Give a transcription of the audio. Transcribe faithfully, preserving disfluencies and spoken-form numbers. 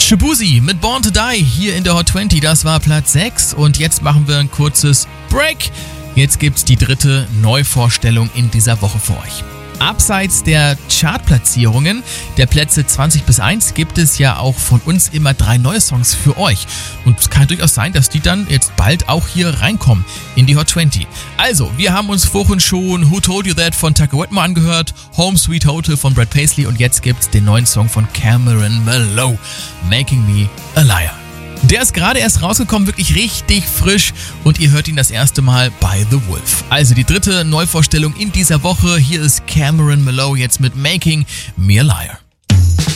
Shaboozey mit Born to Die hier in der Hot zwanzig, das war Platz sechs und jetzt machen wir ein kurzes Break. Jetzt gibt's die dritte Neuvorstellung in dieser Woche für euch. Abseits der Chartplatzierungen der Plätze zwanzig bis eins gibt es ja auch von uns immer drei neue Songs für euch. Und es kann durchaus sein, dass die dann jetzt bald auch hier reinkommen in die Hot zwanzig. Also, wir haben uns vorhin schon Who Told You That von Tucker Whitmore angehört, Home Sweet Hotel von Brad Paisley und jetzt gibt's den neuen Song von Cameron Malow, Making Me a Liar. Der ist gerade erst rausgekommen, wirklich richtig frisch und ihr hört ihn das erste Mal bei The Wolf. Also die dritte Neuvorstellung in dieser Woche. Hier ist Cameron Malow jetzt mit Making Me a Liar.